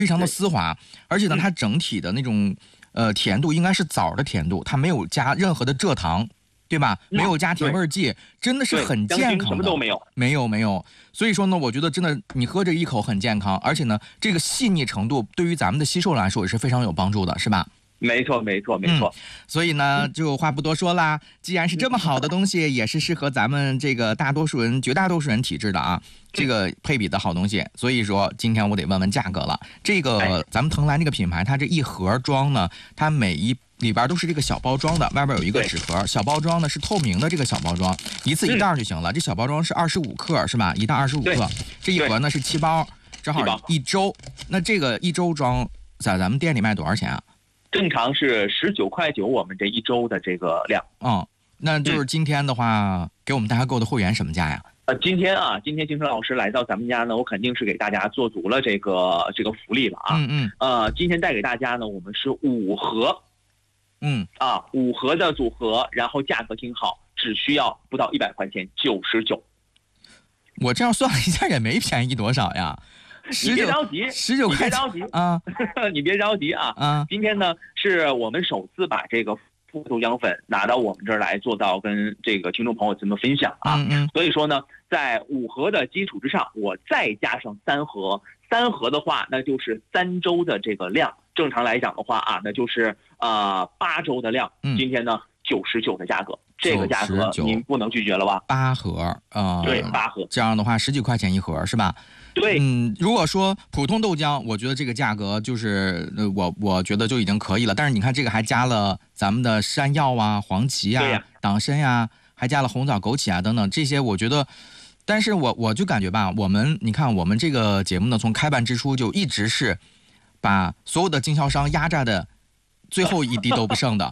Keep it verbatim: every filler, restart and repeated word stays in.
非常的丝滑，而且呢，它整体的那种呃甜度应该是枣的甜度，它没有加任何的蔗糖。对吧？没有加甜味剂，真的是很健康的。 什么都没有， 没有没有。所以说呢，我觉得真的你喝这一口很健康，而且呢，这个细腻程度对于咱们的吸收来说也是非常有帮助的，是吧？ 没错，没错，没错。 嗯、所以呢，就话不多说啦。既然是这么好的东西，也是适合咱们这个大多数人、绝大多数人体质的啊，这个配比的好东西。所以说，今天我得问问价格了。这个咱们藤兰这个品牌，它这一盒装呢，它每一里边都是这个小包装的，外边有一个纸盒，小包装呢是透明的，这个小包装一次一袋就行了。嗯、这小包装是二十五克是吧？一袋二十五克，这一盒呢是七包，正好一周。那这个一周装在咱们店里卖多少钱啊？ 正常是十九块九，我们这一周的这个量。 嗯，那就是今天的话，嗯、给我们大家购的会员什么价呀？ 呃，今天啊，今天金春老师来到咱们家呢，我肯定是给大家做足了这个这个福利了啊。 嗯嗯。 呃，今天带给大家呢，我们是五盒。 嗯啊，五盒的组合，然后价格挺好，只需要不到一百块钱，九十九。 我这样算了一下，也没便宜多少呀。 你别着急， 十九块钱啊， 你别着急啊。 啊， 今天呢，是我们首次把这个复豆浆粉拿到我们这儿来，做到跟这个听众朋友咱们分享啊。 嗯嗯。 所以说呢，在五盒的基础之上，我再加上三盒，三盒的话，那就是三周的这个量。正常来讲的话啊，那就是呃八周的量。 嗯、 今天呢九十九的价格，这个价格您不能拒绝了吧？ 八盒啊、呃， 对，八盒。 这样的话十几块钱一盒是吧？ 对。 嗯，如果说普通豆浆，我觉得这个价格就是呃我我觉得就已经可以了。但是你看这个还加了咱们的山药啊、黄芪啊、 呀党参呀，还加了红枣、枸杞啊等等这些，我觉得。但是我我就感觉吧，我们你看我们这个节目呢，从开办之初就一直是。把所有的经销商压榨的最后一滴都不剩的。